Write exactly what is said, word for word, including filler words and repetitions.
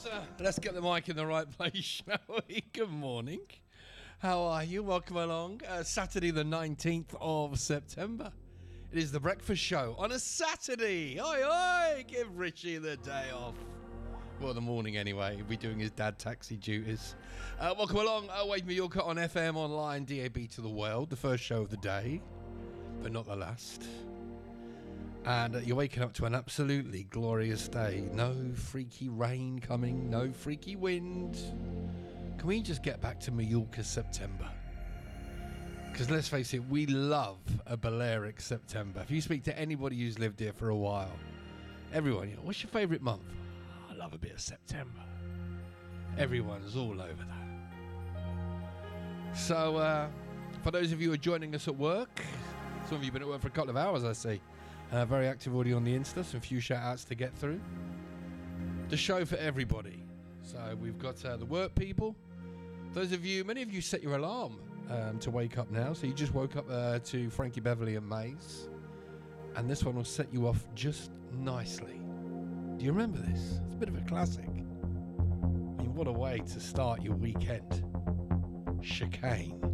Uh, let's get the mic in the right place, shall we? Good morning. How are you? Welcome along. Uh, Saturday the nineteenth of September. It is the breakfast show on a Saturday. Oi, oi! Give Richie the day off. Well, the morning anyway. He'll be doing his dad taxi duties. Uh, welcome along. Uh, Wade Mallorca on F M, online, D A B to the world. The first show of the day, but not the last. And uh, you're waking up to an absolutely glorious day. No freaky rain coming, no freaky wind. Can we just get back to Mallorca September? Because let's face it, we love a Balearic September. If you speak to anybody who's lived here for a while, everyone, you know, what's your favourite month? Oh, I love a bit of September. Everyone's all over that. So, uh, for those of you who are joining us at work, some of you have been at work for a couple of hours, I see. Uh, very active already on the Insta, some few shout outs to get through. The show for everybody. So we've got uh, the work people. Those of you, many of you set your alarm um, to wake up now. So you just woke up uh, to Frankie Beverly and Maze. And this one will set you off just nicely. Do you remember this? It's a bit of a classic. I mean, what a way to start your weekend. Chicane.